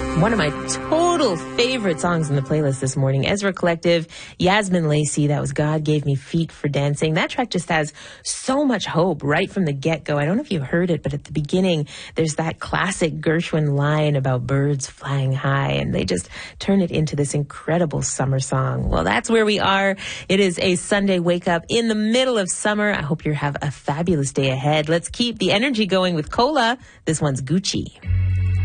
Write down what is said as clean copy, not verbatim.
One of my total favorite songs in the playlist this morning, Ezra Collective, Yasmin Lacey, that was God Gave Me Feet for Dancing. That track just has so much hope right from the get-go. I don't know if you heard it, but at the beginning, there's that classic Gershwin line about birds flying high, and they just turn it into this incredible summer song. Well, that's where we are. It is a Sunday wake-up in the middle of summer. I hope you have a fabulous day ahead. Let's keep the energy going with Cola. This one's Gucci.